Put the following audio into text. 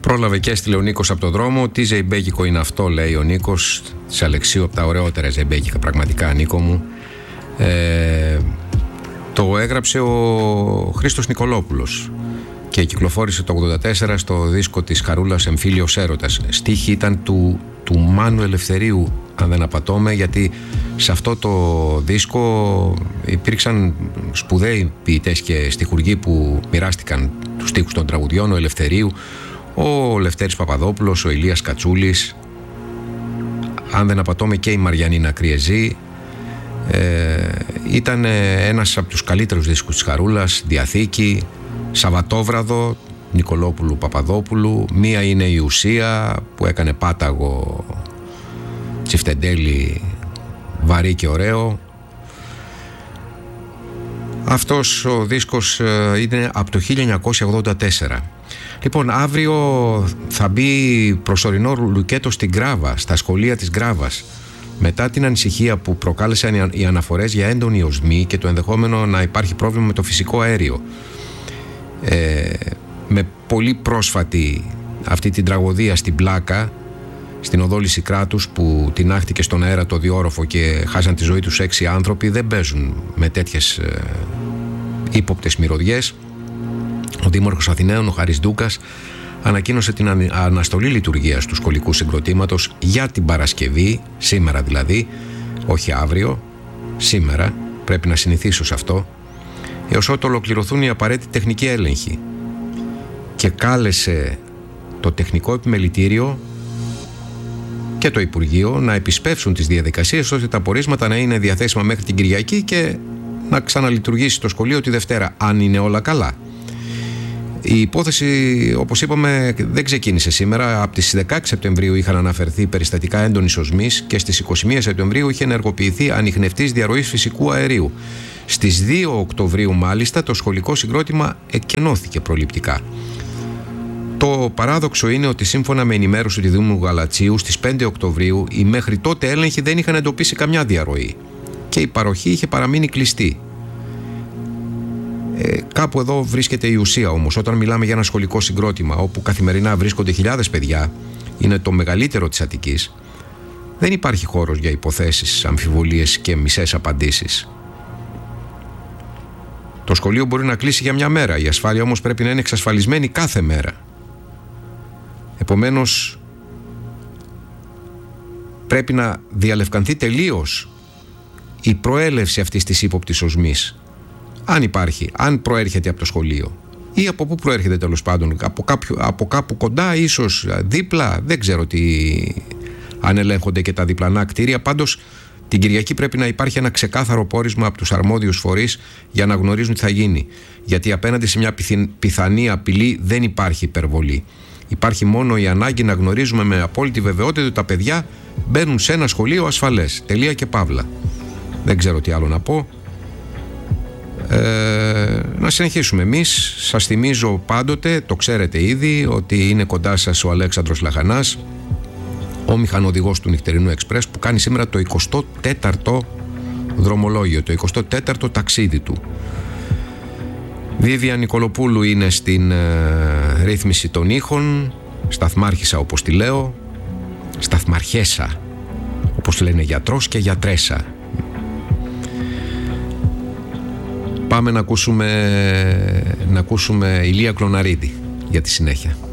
Πρόλαβε και έστειλε ο Νίκος από το δρόμο. Τι ζεϊμπέκικο είναι αυτό, λέει ο Νίκος της Αλεξίου, από τα ωραιότερα ζεϊμπέκικα, πραγματικά, Νίκο μου. Το έγραψε ο Χρήστος Νικολόπουλος και κυκλοφόρησε το 1984 στο δίσκο της Χαρούλας Εμφύλιος Έρωτας. Στίχη ήταν του Μάνου Ελευθερίου, αν δεν απατώμε, γιατί σε αυτό το δίσκο υπήρξαν σπουδαίοι ποιητές και στιχουργοί που μοιράστηκαν τους στίχους των τραγουδιών. Ο Ελευθερίου, ο Λευτέρης Παπαδόπουλος, ο Ηλίας Κατσούλης, αν δεν απατώμε και η Μαριανίνα Κριεζή. Ήταν ένας από τους καλύτερους δίσκους της Χαρούλας. Διαθήκη, Σαββατόβραδο, Νικολόπουλου Παπαδόπουλου. Μία είναι η Ουσία που έκανε πάταγο τσιφτεντέλι βαρύ και ωραίο. Αυτός ο δίσκος είναι από το 1984. Λοιπόν, αύριο θα μπει προσωρινό λουκέτο στην Γκράβα, στα σχολεία της Γκράβας, μετά την ανησυχία που προκάλεσαν οι αναφορές για έντονη οσμή και το ενδεχόμενο να υπάρχει πρόβλημα με το φυσικό αέριο. Με πολύ πρόσφατη αυτή την τραγωδία στην Πλάκα, στην οδό Λυσικράτους, που τινάχτηκε στον αέρα το διόροφο και χάσαν τη ζωή τους 6 άνθρωποι, δεν παίζουν με τέτοιες ύποπτες μυρωδιές. Ο Δήμαρχος Αθηναίων, ο Χάρης Ντούκας, ανακοίνωσε την αναστολή λειτουργίας του σχολικού συγκροτήματος για την Παρασκευή, σήμερα δηλαδή, όχι αύριο, σήμερα, πρέπει να συνηθίσω σε αυτό, έως ότου ολοκληρωθούν οι απαραίτητοι τεχνικοί έλεγχοι, και κάλεσε το τεχνικό επιμελητήριο και το Υπουργείο να επισπεύσουν τις διαδικασίες ώστε τα πορίσματα να είναι διαθέσιμα μέχρι την Κυριακή και να ξαναλειτουργήσει το σχολείο τη Δευτέρα, αν είναι όλα καλά. Η υπόθεση, όπως είπαμε, δεν ξεκίνησε σήμερα. Από τις 16 Σεπτεμβρίου είχαν αναφερθεί περιστατικά έντονης οσμής και στις 21 Σεπτεμβρίου είχε ενεργοποιηθεί ανιχνευτής διαρροής φυσικού αερίου. Στις 2 Οκτωβρίου μάλιστα το σχολικό συγκρότημα εκκενώθηκε προληπτικά. Το παράδοξο είναι ότι σύμφωνα με ενημέρωση του Δήμου Γαλατσίου, στις 5 Οκτωβρίου οι μέχρι τότε έλεγχοι δεν είχαν εντοπίσει καμιά διαρροή και η παροχή είχε παραμείνει κλειστή. Κάπου εδώ βρίσκεται η ουσία όμως. Όταν μιλάμε για ένα σχολικό συγκρότημα όπου καθημερινά βρίσκονται χιλιάδες παιδιά, είναι το μεγαλύτερο της Αττικής, δεν υπάρχει χώρος για υποθέσεις, αμφιβολίες και μισές απαντήσεις. Το σχολείο μπορεί να κλείσει για μια μέρα, η ασφάλεια όμως πρέπει να είναι εξασφαλισμένη κάθε μέρα. Επομένως, πρέπει να διαλευκανθεί τελείως η προέλευση αυτής της ύποπτης οσμής. Αν υπάρχει, αν προέρχεται από το σχολείο ή από πού προέρχεται, τέλος πάντων, από κάπου κοντά, ίσως δίπλα, δεν ξέρω αν ελέγχονται και τα διπλανά κτίρια. Πάντως την Κυριακή πρέπει να υπάρχει ένα ξεκάθαρο πόρισμα από τους αρμόδιους φορείς για να γνωρίζουν τι θα γίνει, γιατί απέναντι σε μια πιθανή απειλή δεν υπάρχει υπερβολή. Υπάρχει μόνο η ανάγκη να γνωρίζουμε με απόλυτη βεβαιότητα ότι τα παιδιά μπαίνουν σε ένα σχολείο ασφαλές. Τελεία και παύλα. Δεν ξέρω τι άλλο να πω. Να συνεχίσουμε εμείς. Σας θυμίζω πάντοτε, το ξέρετε ήδη, ότι είναι κοντά σας ο Αλέξανδρος Λαχανάς, ο μηχανοδηγός του νυχτερινού Εξπρές, που κάνει σήμερα το 24ο δρομολόγιο, το 24ο ταξίδι του. Βίβια Νικολοπούλου είναι στην ρύθμιση των ήχων, σταθμάρχησα όπως τη λέω, σταθμαρχέσα όπως λένε γιατρός και γιατρέσα. Πάμε να ακούσουμε Ηλία Κλωναρίδη για τη συνέχεια.